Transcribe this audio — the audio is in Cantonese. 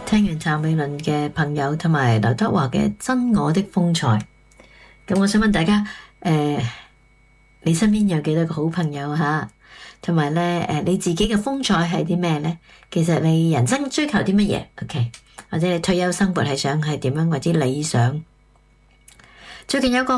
聽完譚詠麟嘅朋友同埋劉德華嘅真我的風采，咁我想問大家，你身邊有幾多個好朋友吓？同埋咧，你自己嘅風采係啲咩咧？其實你人生追求啲乜嘢？OK， 或者你退休生活係想係點樣，或者理想？最近有個